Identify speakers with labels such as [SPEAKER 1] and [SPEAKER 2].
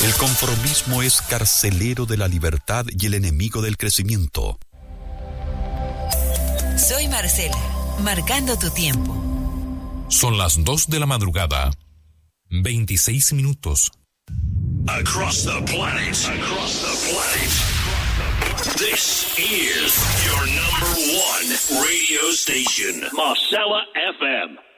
[SPEAKER 1] El conformismo es carcelero de la libertad y el enemigo del crecimiento.
[SPEAKER 2] Soy Marcela, marcando tu tiempo.
[SPEAKER 3] Son las 2 de la madrugada, 26 minutos.
[SPEAKER 4] Across the planet. This is your number one radio station, Marcella FM.